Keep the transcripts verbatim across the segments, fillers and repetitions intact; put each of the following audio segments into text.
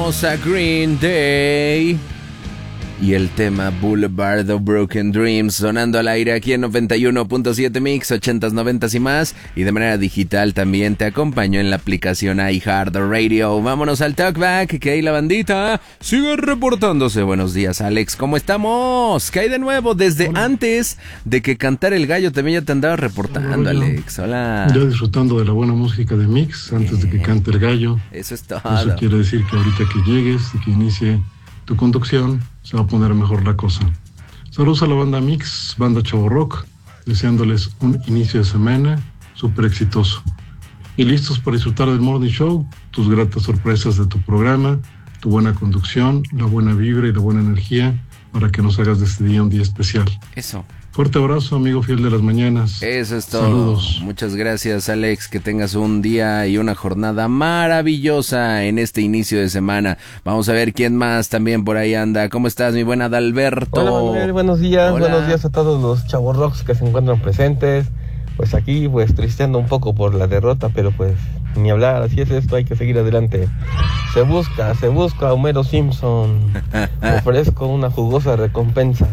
A Green Day y el tema Boulevard of Broken Dreams sonando al aire aquí en noventa y uno punto siete Mix, ochentas, noventas y más, y de manera digital también te acompaño en la aplicación iHeartRadio. Vámonos al Talkback, que ahí la bandita sigue reportándose. Buenos días, Alex, ¿cómo estamos? ¿Qué hay de nuevo? Desde Hola. Antes de que cantara el gallo también ya te andaba reportando. Hola. Alex. Hola. Ya disfrutando de la buena música de Mix antes Bien. de que cante el gallo. Eso es todo. Eso quiere decir que ahorita que llegues y que inicie tu conducción se va a poner mejor la cosa. Saludos a la banda Mix, banda Chavo Rock, deseándoles un inicio de semana súper exitoso. Y listos para disfrutar del Morning Show, tus gratas sorpresas de tu programa, tu buena conducción, la buena vibra y la buena energía para que nos hagas de este día un día especial. Eso. Fuerte abrazo, amigo fiel de las mañanas. Eso es todo. Saludos. Muchas gracias, Alex. Que tengas un día y una jornada maravillosa en este inicio de semana. Vamos a ver quién más también por ahí anda. ¿Cómo estás, mi buen Adalberto? Hola, Manuel. Buenos días. Hola. Buenos días a todos los chavos rocks que se encuentran presentes. Pues aquí, pues tristeando un poco por la derrota, pero pues ni hablar. Así es esto, hay que seguir adelante. Se busca, se busca a Homero Simpson. Ofrezco una jugosa recompensa.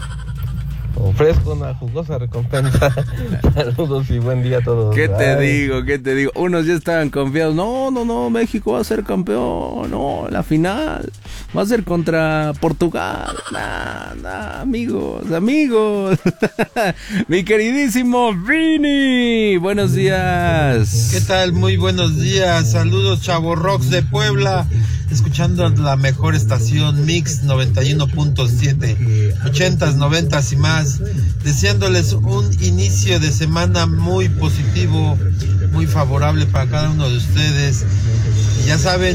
Ofrezco una jugosa recompensa. Saludos y buen día a todos. ¿Qué te Ay. digo? ¿Qué te digo? Unos ya estaban confiados. No, no, no, México va a ser campeón. No, la final va a ser contra Portugal. Nah, nah, amigos, amigos. Mi queridísimo Vini. Buenos días. ¿Qué tal? Muy buenos días. Saludos, Chavo Rocks de Puebla. Escuchando la mejor estación Mix noventa y uno punto siete, ochentas, noventas y más, deseándoles un inicio de semana muy positivo, muy favorable para cada uno de ustedes. Y ya saben,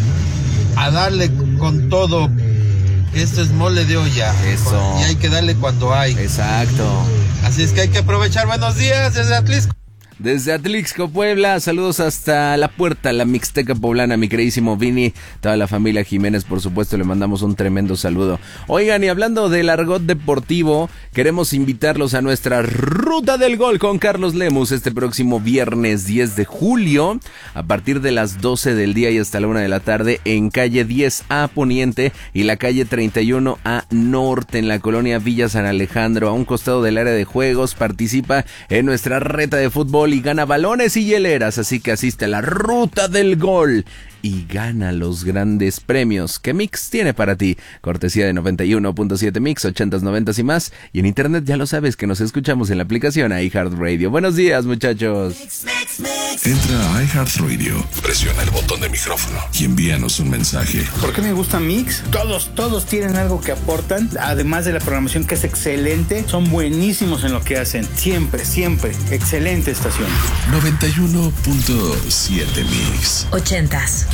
a darle con todo, que esto es mole de olla. Eso. Y hay que darle cuando hay. Exacto. Así es que hay que aprovechar. Buenos días desde Atlisco. Desde Atlixco, Puebla, saludos hasta la puerta, la Mixteca poblana, mi queridísimo Vini, toda la familia Jiménez, por supuesto, le mandamos un tremendo saludo. Oigan, y hablando del argot deportivo, queremos invitarlos a nuestra Ruta del Gol con Carlos Lemus este próximo viernes diez de julio, a partir de las doce del día y hasta la una de la tarde, en calle diez A Poniente y la calle treinta y uno A Norte, en la colonia Villa San Alejandro, a un costado del área de juegos. Participa en nuestra reta de fútbol y gana balones y hieleras, así que asiste a la Ruta del Gol y gana los grandes premios que Mix tiene para ti. Cortesía de noventa y uno punto siete Mix, ochentas, noventas y más. Y en internet ya lo sabes que nos escuchamos en la aplicación iHeartRadio. Buenos días, muchachos. Entra a iHeartRadio, presiona el botón de micrófono y envíanos un mensaje. ¿Por qué me gusta Mix? Todos, todos tienen algo que aportan, además de la programación que es excelente. Son buenísimos en lo que hacen. Siempre, siempre. Excelente estación. noventa y uno punto siete Mix. Ochentas.